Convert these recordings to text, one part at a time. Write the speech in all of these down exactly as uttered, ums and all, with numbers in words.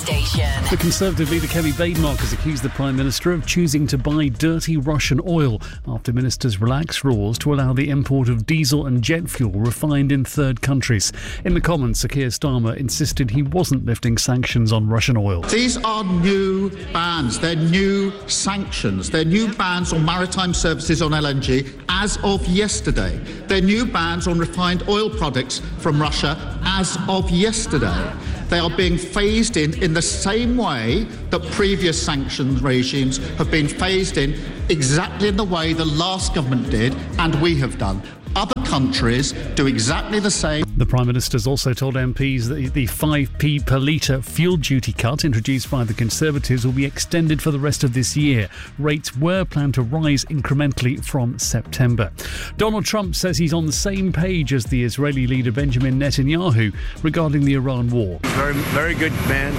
Station. The Conservative leader Kemi Badenoch has accused the Prime Minister of choosing to buy dirty Russian oil after ministers relaxed rules to allow the import of diesel and jet fuel refined in third countries. In the Commons, Sir Keir Starmer insisted he wasn't lifting sanctions on Russian oil. These are new bans. They're new sanctions. They're new bans on maritime services on L N G as of yesterday. They're new bans on refined oil products from Russia as of yesterday. They are being phased in in the same way that previous sanctions regimes have been phased in, exactly in the way the last government did and we have done. Other countries do exactly the same. The Prime Minister's also told M Ps that the five p per litre fuel duty cut introduced by the Conservatives will be extended for the rest of this year. Rates were planned to rise incrementally from September. Donald Trump says he's on the same page as the Israeli leader Benjamin Netanyahu regarding the Iran war. Very, very good man.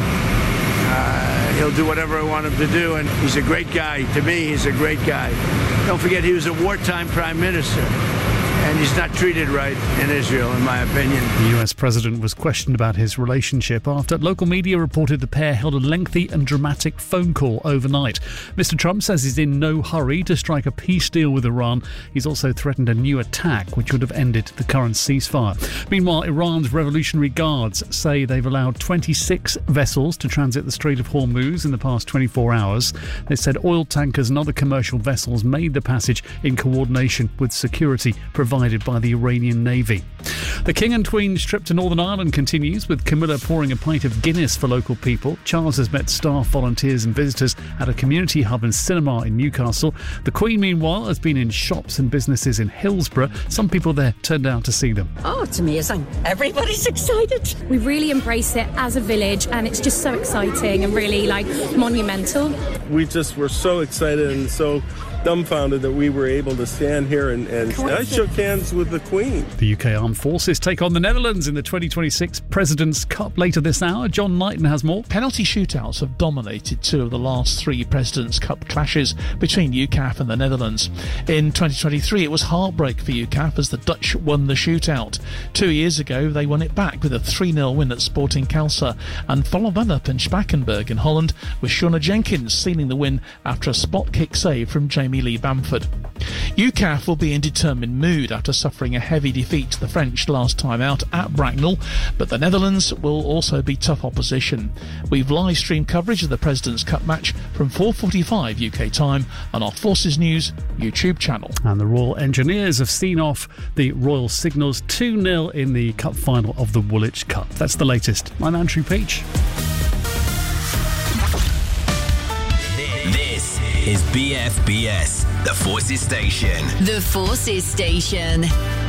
Uh, he'll do whatever I want him to do, and he's a great guy. To me, he's a great guy. Don't forget, he was a wartime prime minister. And he's not treated right in Israel, in my opinion. The U S president was questioned about his relationship after local media reported the pair held a lengthy and dramatic phone call overnight. Mister Trump says he's in no hurry to strike a peace deal with Iran. He's also threatened a new attack which would have ended the current ceasefire. Meanwhile, Iran's Revolutionary Guards say they've allowed twenty-six vessels to transit the Strait of Hormuz in the past twenty-four hours. They said oil tankers and other commercial vessels made the passage in coordination with security provided provided by the Iranian Navy. The King and Queen's trip to Northern Ireland continues, with Camilla pouring a pint of Guinness for local people. Charles has met staff, volunteers and visitors at a community hub and cinema in Newcastle. The Queen, meanwhile, has been in shops and businesses in Hillsborough. Some people there turned out to see them. Oh, it's amazing. Everybody's excited. We really embrace it as a village, and it's just so exciting and really, like, monumental. We just were so excited and so dumbfounded that we were able to stand here and, and I shook hands with the Queen. The U K Armed Forces take on the Netherlands in the twenty twenty-six President's Cup later this hour. John Knighton has more. Penalty shootouts have dominated two of the last three President's Cup clashes between U C A F and the Netherlands. In twenty twenty-three, it was heartbreak for U C A F as the Dutch won the shootout. Two years ago, they won it back with a three nil win at Sporting Kelsa, and followed that up in Spakenburg in Holland, with Shauna Jenkins sealing the win after a spot kick save from Jamie Lee Bamford. U C A F will be in determined mood after suffering a heavy defeat to the French last time out at Bracknell, but the Netherlands will also be tough opposition. We've live streamed coverage of the President's Cup match from four forty-five U K time on our Forces News YouTube channel. And the Royal Engineers have seen off the Royal Signals two nil in the Cup final of the Woolwich Cup. That's the latest. I'm Andrew Peach. This is B F B S, the Forces Station. The Forces Station.